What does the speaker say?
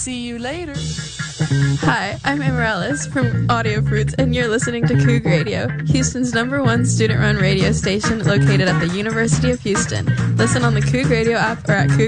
See you later. Hi, I'm Amarellis from Audio Fruits, and you're listening to Coug Radio, Houston's #1 student-run radio station located at the University of Houston. Listen on the Coug Radio app or at Coug